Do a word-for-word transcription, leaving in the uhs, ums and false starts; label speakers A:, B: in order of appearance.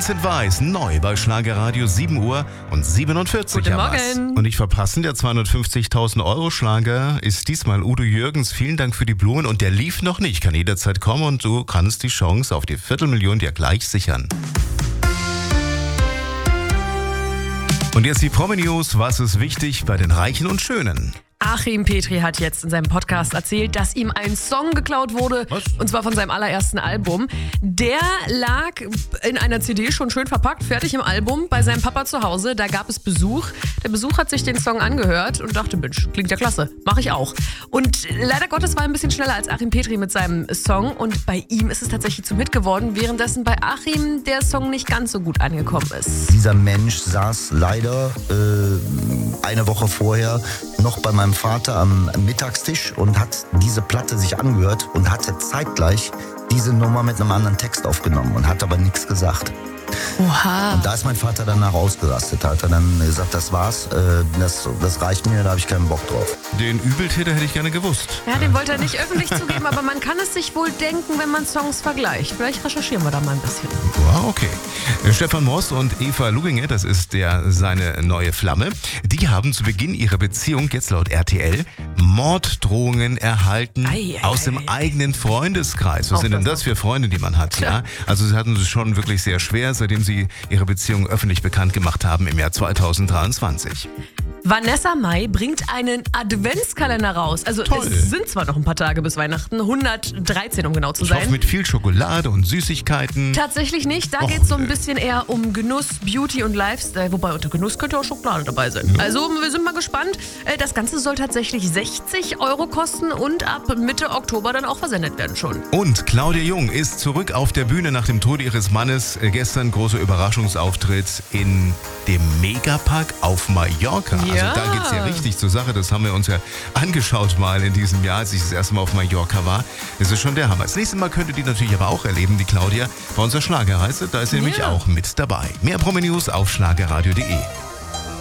A: Vincent Weiss, neu bei Schlagerradio, sieben Uhr und siebenundvierzig.
B: Guten Morgen.
A: Und nicht verpassen, der zweihundertfünfzigtausend Euro Schlager ist diesmal Udo Jürgens. Vielen Dank für die Blumen und der lief noch nicht. Kann jederzeit kommen und du kannst die Chance auf die Viertelmillion dir gleich sichern. Und jetzt die Promi-News. Was ist wichtig bei den Reichen und Schönen?
B: Achim Petri hat jetzt in seinem Podcast erzählt, dass ihm ein Song geklaut wurde.
A: Was?
B: Und zwar von seinem allerersten Album. Der lag in einer C D schon schön verpackt, fertig im Album, bei seinem Papa zu Hause. Da gab es Besuch. Der Besuch hat sich den Song angehört und dachte, Mensch, klingt ja klasse, mache ich auch. Und leider Gottes war er ein bisschen schneller als Achim Petri mit seinem Song. Und bei ihm ist es tatsächlich zum Hit geworden, währenddessen bei Achim der Song nicht ganz so gut angekommen ist.
C: Dieser Mensch saß leider äh, eine Woche vorher noch bei meinem Vater am Mittagstisch und hat diese Platte sich angehört und hatte zeitgleich diese Nummer mit einem anderen Text aufgenommen und hat aber nichts gesagt.
B: Oha.
C: Und da ist mein Vater danach ausgerastet. Da hat er dann gesagt, das war's, äh, das, das reicht mir, da habe ich keinen Bock drauf.
A: Den Übeltäter hätte ich gerne gewusst.
B: Ja, den wollte er nicht öffentlich zugeben, aber man kann es sich wohl denken, wenn man Songs vergleicht. Vielleicht recherchieren wir da mal ein bisschen.
A: Wow, okay. Stefan Moss und Eva Luginger, das ist der seine neue Flamme, die haben zu Beginn ihrer Beziehung, jetzt laut R T L, Morddrohungen erhalten
B: Ei, ei,
A: aus dem
B: ei.
A: eigenen Freundeskreis. Was
B: Auch
A: sind denn
B: das
A: das für Freunde, die man hat? Ja? Also sie hatten es schon wirklich sehr schwer, seitdem sie ihre Beziehung öffentlich bekannt gemacht haben im Jahr zweitausenddreiundzwanzig.
B: Vanessa Mai bringt einen Adventskalender raus. Also
A: Toll.
B: es sind zwar noch ein paar Tage bis Weihnachten, hundertdreizehn um genau zu
A: Ich hoffe
B: sein.
A: mit viel Schokolade und Süßigkeiten.
B: Tatsächlich nicht, da
A: Och,
B: geht es so ein
A: nee.
B: bisschen eher um Genuss, Beauty und Lifestyle. Wobei unter Genuss könnte auch Schokolade dabei sein. Also wir sind mal gespannt. Äh, Das Ganze soll tatsächlich sechzig Euro kosten und ab Mitte Oktober dann auch versendet werden schon.
A: Und Claudia Jung ist zurück auf der Bühne nach dem Tod ihres Mannes. Äh, Gestern großer Überraschungsauftritt in dem Megapark auf Mallorca.
B: Ja.
A: Also da geht's ja richtig zur Sache. Das haben wir uns ja angeschaut mal in diesem Jahr, als ich das erste Mal auf Mallorca war. Das ist schon der Hammer. Das nächste Mal könnt ihr die natürlich aber auch erleben, die Claudia, bei unserer Schlagerreise. Da ist sie nämlich
B: Ja.
A: auch mit dabei. Mehr Promi-News auf schlagerradio punkt de.